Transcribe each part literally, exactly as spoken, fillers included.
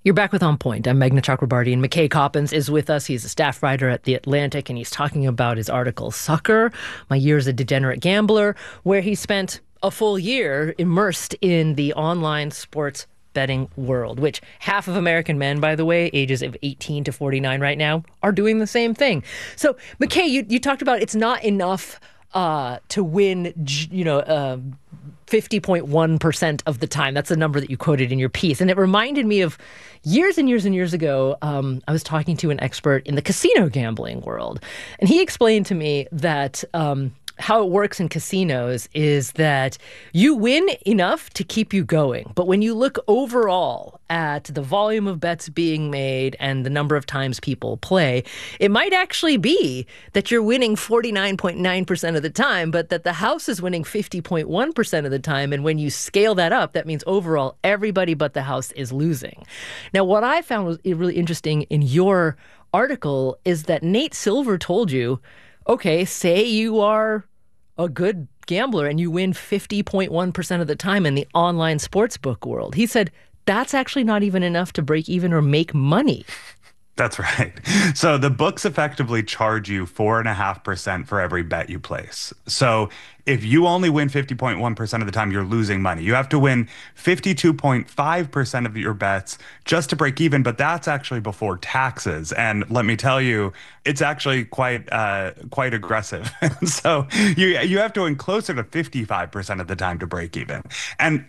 You're back with On Point. I'm Meghna Chakrabarty, and McKay Coppins is with us. He's a staff writer at The Atlantic, and he's talking about his article, Sucker, My Year as a Degenerate Gambler, where he spent a full year immersed in the online sports betting world, which half of American men, by the way, ages of eighteen to forty-nine right now, are doing the same thing. So, McKay, you, you talked about it's not enough uh, to win, you know, uh, fifty point one percent of the time. That's the number that you quoted in your piece. And it reminded me of years and years and years ago, um, I was talking to an expert in the casino gambling world. And he explained to me that um, how it works in casinos is that you win enough to keep you going. But when you look overall at the volume of bets being made and the number of times people play, it might actually be that you're winning forty-nine point nine percent of the time, but that the house is winning fifty point one percent of the time. And when you scale that up, that means overall everybody but the house is losing. Now, what I found was really interesting in your article is that Nate Silver told you, okay, say you are a good gambler and you win fifty point one percent of the time in the online sportsbook world. He said that's actually not even enough to break even or make money. That's right. So the books effectively charge you four and a half percent for every bet you place. So if you only win fifty point one percent of the time, you're losing money. You have to win fifty-two point five percent of your bets just to break even, but that's actually before taxes. And let me tell you, it's actually quite uh, quite aggressive. So you you have to win closer to fifty-five percent of the time to break even. And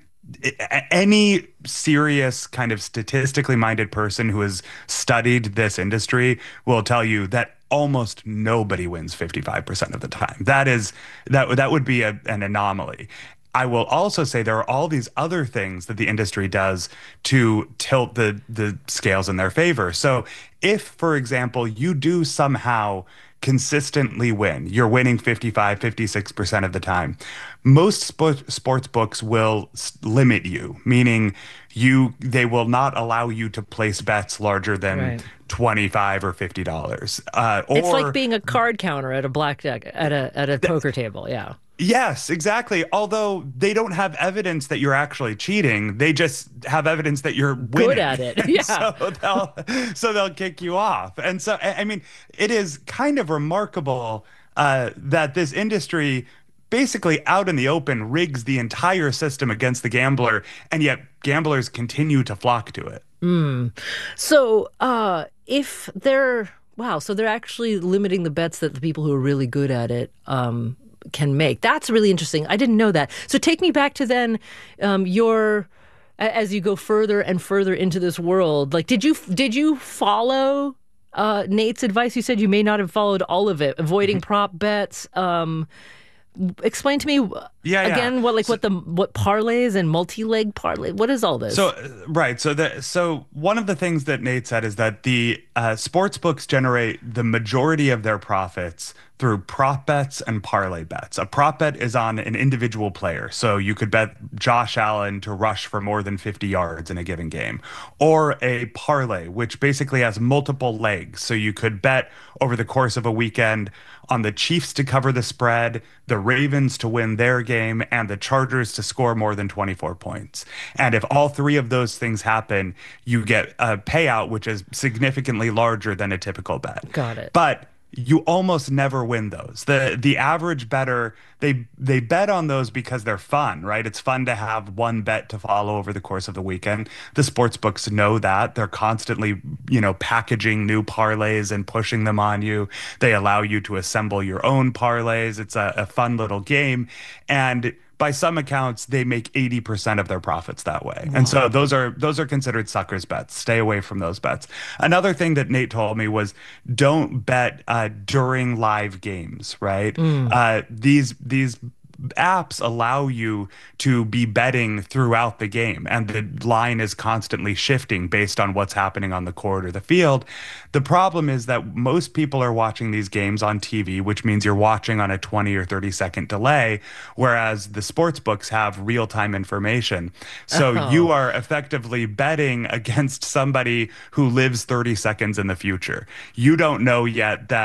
any serious kind of statistically minded person who has studied this industry will tell you that almost nobody wins fifty-five percent of the time. That is that that would be a, an anomaly. I will also say there are all these other things that the industry does to tilt the the scales in their favor. So if, for example, you do somehow consistently win, you're winning fifty-five, fifty-six percent of the time, most sport, sports books will limit you, meaning you they will not allow you to place bets larger than right. twenty-five or fifty dollars. Uh, or, it's like being a card counter at a blackjack at a at a th- poker table. Yeah. Yes, exactly. Although they don't have evidence that you're actually cheating, they just have evidence that you're winning. Good at it. Yeah. so they'll so they'll kick you off. And so I mean, it is kind of remarkable uh, that this industry basically out in the open rigs the entire system against the gambler, and yet gamblers continue to flock to it. Mm. So uh, if they're wow, so they're actually limiting the bets that the people who are really good at it um, can make. That's really interesting. I didn't know that. So take me back to then um, your as you go further and further into this world. Like, did you did you follow uh, Nate's advice? You said you may not have followed all of it. Avoiding mm-hmm. prop bets. Um, explain to me yeah, again yeah. what like so, what the what parlays and multi-leg parlay. What is all this? So right. So the so one of the things that Nate said is that the uh, sports books generate the majority of their profits through prop bets and parlay bets. A prop bet is on an individual player. So you could bet Josh Allen to rush for more than fifty yards in a given game. Or a parlay, which basically has multiple legs. So you could bet over the course of a weekend on the Chiefs to cover the spread, the Ravens to win their game, and the Chargers to score more than twenty-four points. And if all three of those things happen, you get a payout which is significantly larger than a typical bet. Got it. But you almost never win those. The the average bettor, they they bet on those because they're fun, right? It's fun to have one bet to follow over the course of the weekend. The sports books know that. They're constantly, you know, packaging new parlays and pushing them on you. They allow you to assemble your own parlays. It's a, a fun little game. And by some accounts, they make eighty percent of their profits that way. Wow. And so those are those are considered suckers bets. Stay away from those bets. Another thing that Nate told me was don't bet uh, during live games, right? Mm. Uh, these these apps allow you to be betting throughout the game, and the line is constantly shifting based on what's happening on the court or the field. The problem is that most people are watching these games on T V, which means you're watching on a twenty or thirty second delay, whereas the sports books have real-time information. So oh. you are effectively betting against somebody who lives thirty seconds in the future. You don't know yet that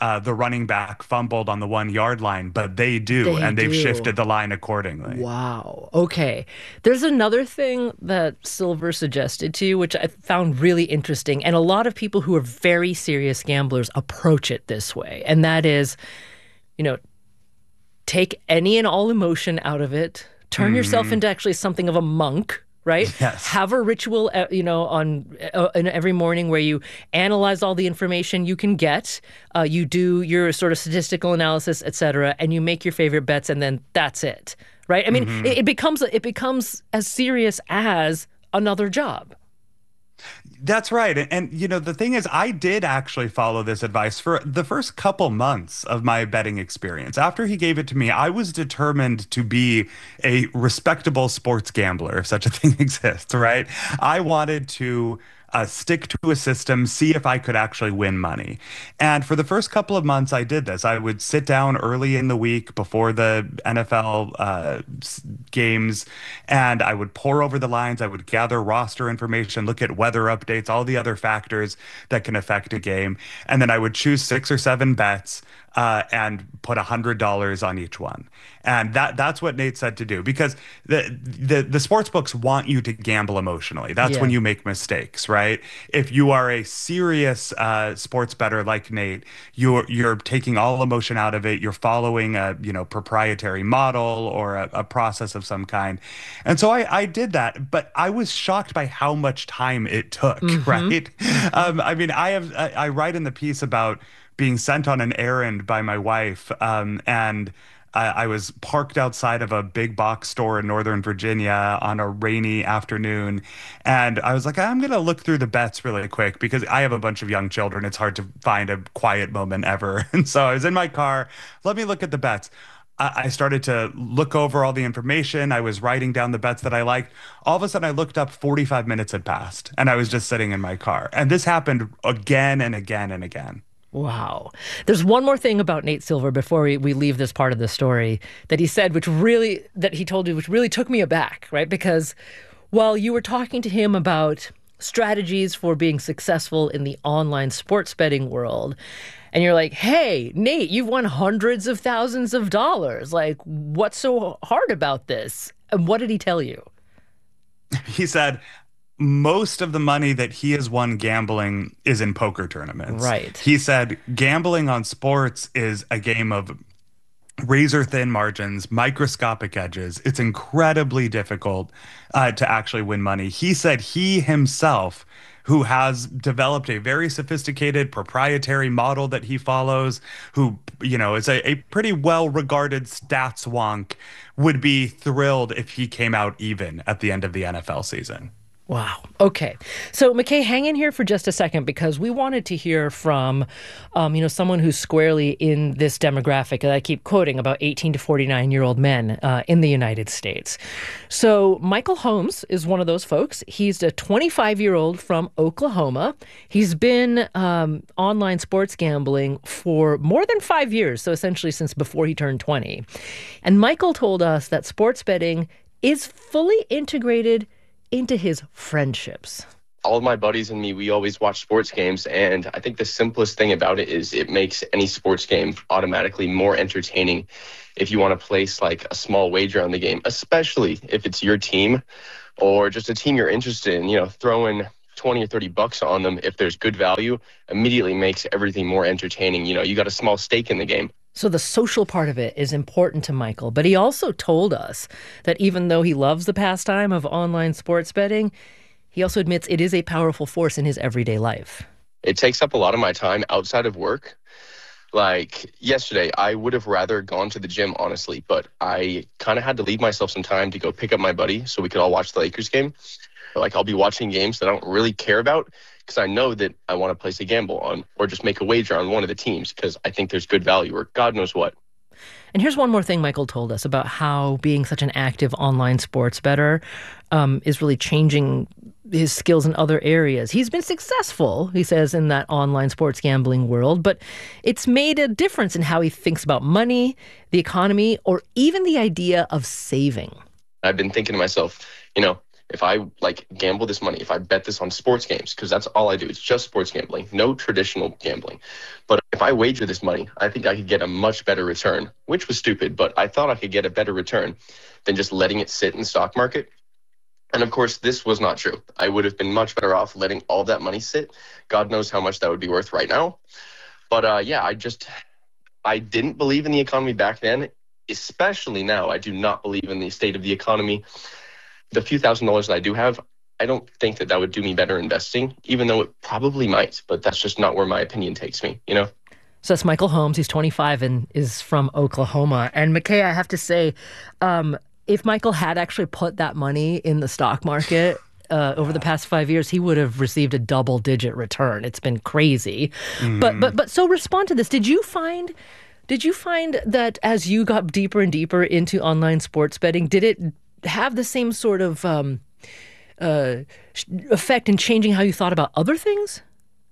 uh, the running back fumbled on the one yard line, but they do, They and they've do. shifted the line accordingly. Wow. Okay. There's another thing that Silver suggested to you, which I found really interesting. And a lot of people who are very serious gamblers approach it this way. And that is, you know, take any and all emotion out of it, turn yourself into actually something of a monk. Right? Yes. Have a ritual, uh, you know, on uh, in every morning where you analyze all the information you can get. Uh, you do your sort of statistical analysis, et cetera, and you make your favorite bets, and then that's it. Right? I mean, Mm-hmm. it, it becomes it becomes as serious as another job. That's right. And, and, you know, the thing is, I did actually follow this advice for the first couple months of my betting experience. After he gave it to me, I was determined to be a respectable sports gambler, if such a thing exists, right? I wanted to uh, stick to a system, see if I could actually win money. And for the first couple of months, I did this. I would sit down early in the week before the N F L uh, games, and I would pore over the lines. I would gather roster information, look at weather updates, all the other factors that can affect a game. And then I would choose six or seven bets uh, and put one hundred dollars on each one. And that that's what Nate said to do, because the the the sports books want you to gamble emotionally. That's Yeah. when you make mistakes, right? If you are a serious uh, sports bettor like Nate, you're you're taking all emotion out of it. You're following a you know proprietary model or a, a process of some kind. And so I I did that, but I was shocked by how much time it took. Right? Um, I mean, I have I, I write in the piece about being sent on an errand by my wife, um, and I, I was parked outside of a big box store in Northern Virginia on a rainy afternoon. And I was like, I'm going to look through the bets really quick because I have a bunch of young children. It's hard to find a quiet moment ever. And so I was in my car. Let me look at the bets. I I started to look over all the information. I was writing down the bets that I liked. All of a sudden, I looked up, forty-five minutes had passed, and I was just sitting in my car. And this happened again and again and again. Wow. There's one more thing about Nate Silver before we, we leave this part of the story that he said, which really, that he told you, which really took me aback, right? Because while you were talking to him about strategies for being successful in the online sports betting world, and you're like, hey, Nate, you've won hundreds of thousands of dollars. Like, what's so hard about this? And what did he tell you? He said, most of the money that he has won gambling is in poker tournaments. Right. He said gambling on sports is a game of razor thin margins, microscopic edges. It's incredibly difficult uh, to actually win money. He said he himself, who has developed a very sophisticated proprietary model that he follows, who, you know, is a, a pretty well regarded stats wonk, would be thrilled if he came out even at the end of the N F L season. Wow. Okay. So, McKay, hang in here for just a second because we wanted to hear from, um, you know, someone who's squarely in this demographic that I keep quoting about eighteen to forty-nine year old men uh, in the United States. So, Michael Holmes is one of those folks. He's a twenty-five year old from Oklahoma. He's been um, online sports gambling for more than five years. So, essentially, since before he turned twenty. And Michael told us that sports betting is fully integrated into his friendships. All of my buddies and me, we always watch sports games. And I think the simplest thing about it is it makes any sports game automatically more entertaining if you want to place like a small wager on the game, especially if it's your team or just a team you're interested in. You know, throwing twenty or thirty bucks on them if there's good value immediately makes everything more entertaining. You know, you got a small stake in the game. So the social part of it is important to Michael, but he also told us that even though he loves the pastime of online sports betting, he also admits it is a powerful force in his everyday life. It takes up a lot of my time outside of work. Like yesterday, I would have rather gone to the gym, honestly, but I kind of had to leave myself some time to go pick up my buddy so we could all watch the Lakers game. Like I'll be watching games that I don't really care about because I know that I want to place a gamble on or just make a wager on one of the teams because I think there's good value or God knows what. And here's one more thing Michael told us about how being such an active online sports bettor um, is really changing his skills in other areas. He's been successful, he says, in that online sports gambling world, but it's made a difference in how he thinks about money, the economy, or even the idea of saving. I've been thinking to myself, you know, if I like gamble this money, if I bet this on sports games, because that's all I do, it's just sports gambling, no traditional gambling. But if I wager this money, I think I could get a much better return, which was stupid, but I thought I could get a better return than just letting it sit in the stock market. And of course, this was not true. I would have been much better off letting all that money sit. God knows how much that would be worth right now. But uh, yeah, I just, I didn't believe in the economy back then, especially now. I do not believe in the state of the economy. The few thousand dollars that I do have, I don't think that that would do me better investing, even though it probably might. But that's just not where my opinion takes me, you know? So that's Michael Holmes. He's twenty-five and is from Oklahoma. And McKay, I have to say, um, if Michael had actually put that money in the stock market uh, over the past five years, he would have received a double-digit return. It's been crazy. Mm. But but but so respond to this. Did you find did you find that as you got deeper and deeper into online sports betting, did it have the same sort of um, uh, effect in changing how you thought about other things?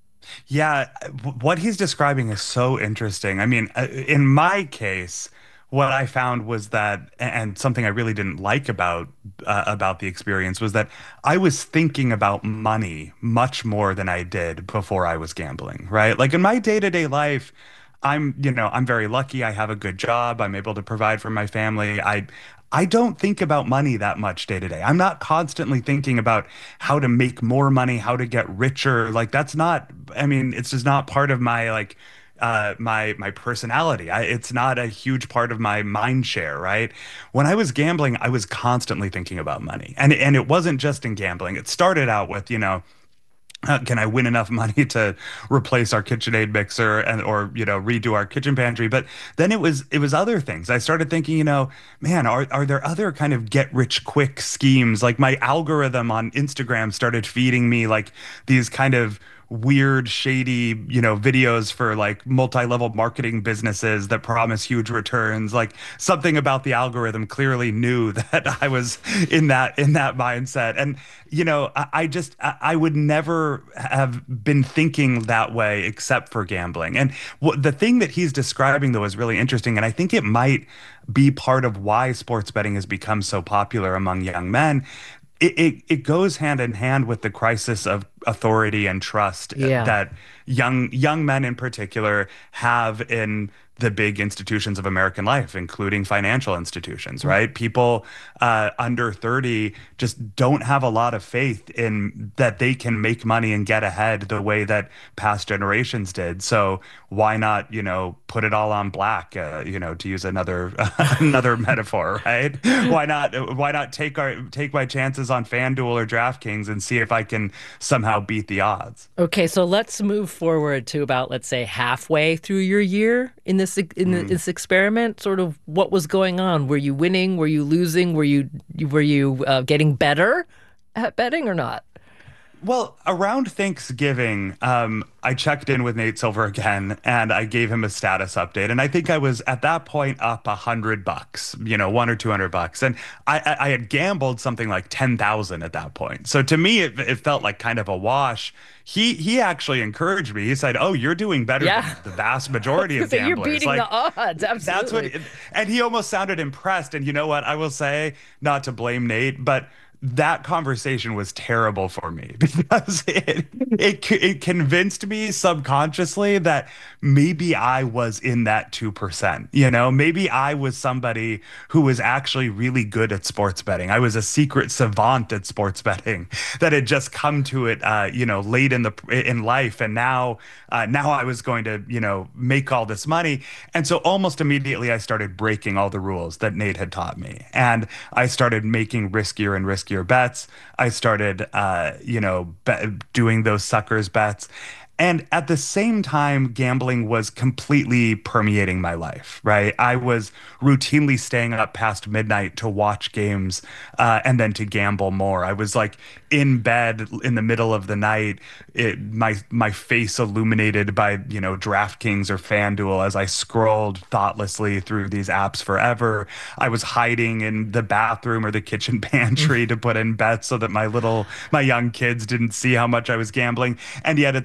Yeah, what he's describing is so interesting. I mean, in my case, what I found was that, and something I really didn't like about uh, about the experience was that I was thinking about money much more than I did before I was gambling, right? Like in my day-to-day life, I'm, you know, I'm very lucky. I have a good job. I'm able to provide for my family. I I don't think about money that much day to day. I'm not constantly thinking about how to make more money, how to get richer. Like that's not, I mean, it's just not part of my like uh, my my personality. I, it's not a huge part of my mind share, right? When I was gambling, I was constantly thinking about money. And and it wasn't just in gambling. It started out with, you know, Uh, can I win enough money to replace our KitchenAid mixer and or you know redo our kitchen pantry? But then it was it was other things. I started thinking, you know, man, are are there other kind of get rich quick schemes? Like my algorithm on Instagram started feeding me like these kind of weird, shady, you know, videos for like multi-level marketing businesses that promise huge returns. Like something about the algorithm clearly knew that I was in that in that mindset. And you know, I, I just I, I would never have been thinking that way except for gambling. And what the thing that he's describing though is really interesting, and I think it might be part of why sports betting has become so popular among young men. It, it it goes hand in hand with the crisis of authority and trust Yeah. that young young men in particular have in the big institutions of American life, including financial institutions, right? People uh, under thirty just don't have a lot of faith in that they can make money and get ahead the way that past generations did. So why not, you know, put it all on black, uh, you know, to use another another metaphor, right? Why not why not take our take my chances on FanDuel or DraftKings and see if I can somehow beat the odds? Okay, so let's move forward to about, let's say, halfway through your year in this in Mm. this experiment. Sort of what was going on? Were you winning? Were you losing? Were you were you uh, getting better at betting or not? Well, around Thanksgiving, um, I checked in with Nate Silver again, and I gave him a status update. And I think I was at that point up a hundred bucks, you know, one or two hundred bucks. And I, I, I had gambled something like ten thousand at that point. So to me, it, it felt like kind of a wash. He he actually encouraged me. He said, "Oh, you're doing better Yeah. than the vast majority of So gamblers." you're beating Like, the odds. Absolutely. that's what, and he almost sounded impressed. And you know what? I will say, not to blame Nate, but that conversation was terrible for me because it, it it convinced me subconsciously that maybe I was in that two percent. You know, maybe I was somebody who was actually really good at sports betting. I was a secret savant at sports betting that had just come to it, uh, you know, late in the in life, and now uh, now I was going to, you know, make all this money. And so almost immediately I started breaking all the rules that Nate had taught me, and I started making riskier and riskier your bets. I started, uh, you know, be- doing those suckers bets. And at the same time, gambling was completely permeating my life, right? I was routinely staying up past midnight to watch games uh, and then to gamble more. I was like in bed in the middle of the night, it, my my face illuminated by, you know, DraftKings or FanDuel as I scrolled thoughtlessly through these apps forever. I was hiding in the bathroom or the kitchen pantry to put in bets so that my little, my young kids didn't see how much I was gambling. And yet at the same time,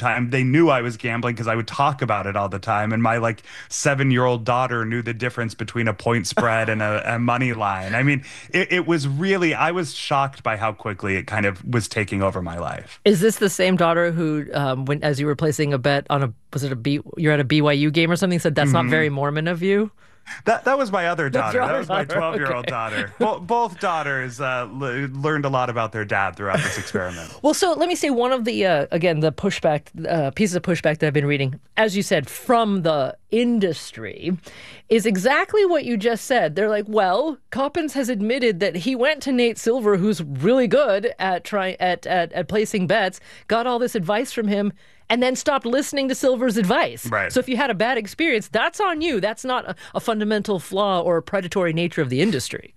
time. They knew I was gambling because I would talk about it all the time. And my like seven-year-old daughter knew the difference between a point spread and a, a money line. I mean, it, it was really, I was shocked by how quickly it kind of was taking over my life. Is this the same daughter who, um, when as you were placing a bet on a, was it a B, you're at a B Y U game or something, said that's mm-hmm. not very Mormon of you? That that was my other daughter. That was my daughter. twelve-year-old Okay. daughter. Bo- both daughters uh, l- learned a lot about their dad throughout this experiment. Well, so let me say one of the, uh, again, the pushback, uh, pieces of pushback that I've been reading, as you said, from the industry, is exactly what you just said. They're like, well, Coppins has admitted that he went to Nate Silver, who's really good at try at, at at placing bets, got all this advice from him, and then stopped listening to Silver's advice. Right. So if you had a bad experience, that's on you. That's not a, a fundamental flaw or a predatory nature of the industry.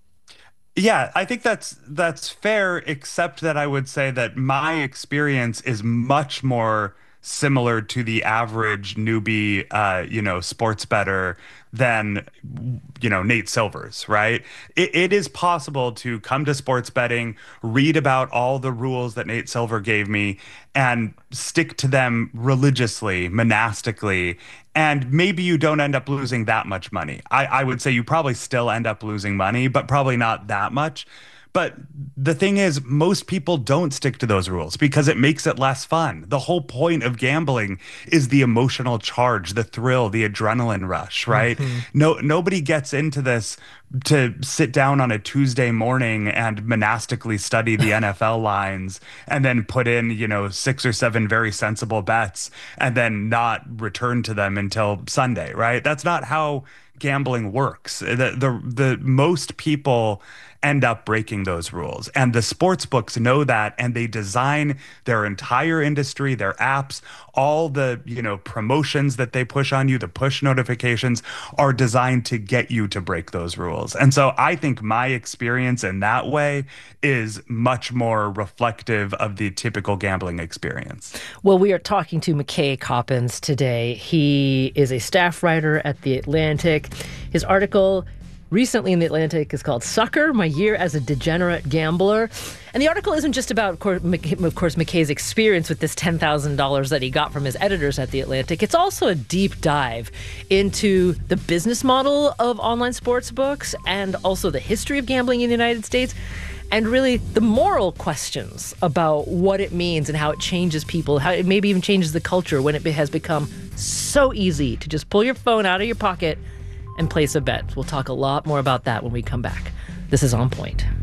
Yeah, I think that's that's fair, except that I would say that my experience is much more similar to the average newbie, uh, you know, sports bettor than, you know, Nate Silver's, right? It, it is possible to come to sports betting, read about all the rules that Nate Silver gave me, and stick to them religiously, monastically, and maybe you don't end up losing that much money. I, I would say you probably still end up losing money, but probably not that much. But the thing is, most people don't stick to those rules because it makes it less fun. The whole point of gambling is the emotional charge, the thrill, the adrenaline rush, right? Mm-hmm. No, nobody gets into this to sit down on a Tuesday morning and monastically study the N F L lines and then put in, you know, six or seven very sensible bets and then not return to them until Sunday, right? That's not how gambling works. The the the most people end up breaking those rules. And the sports books know that, and they design their entire industry, their apps, all the, you know, promotions that they push on you, the push notifications are designed to get you to break those rules. And so I think my experience in that way is much more reflective of the typical gambling experience. Well, we are talking to McKay Coppins today. He is a staff writer at The Atlantic. His article recently in The Atlantic is called Sucker, My Year as a Degenerate Gambler. And the article isn't just about, of course, McKay's experience with this ten thousand dollars that he got from his editors at The Atlantic. It's also a deep dive into the business model of online sports books and also the history of gambling in the United States and really the moral questions about what it means and how it changes people, how it maybe even changes the culture when it has become so easy to just pull your phone out of your pocket and place a bet. We'll talk a lot more about that when we come back. This is On Point.